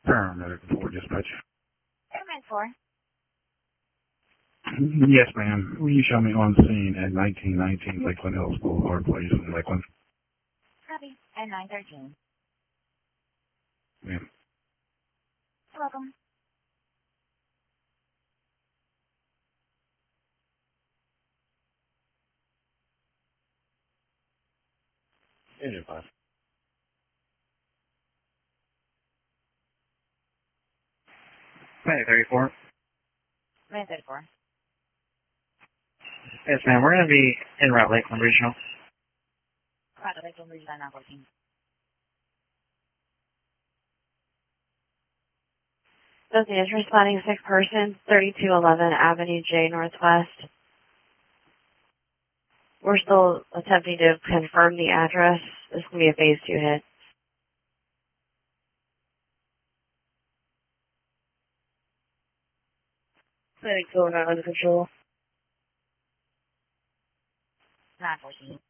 Paramedic 4 dispatch. Paramedic 4. Yes, ma'am. Will you show me on scene at 1919 Lakeland Hills Boulevard, please, in Lakeland? Copy. At 913. Ma'am. You're welcome. Engine 5. Medic 34. Medic 34. Yes, ma'am. We're going to be en route Lakeland Regional. Roger, Lakeland Regional 914. Association responding 6 person, 3211 Avenue J Northwest. We're still attempting to confirm the address. This is going to be a phase 2 hit. Medic 4 not under control. 914.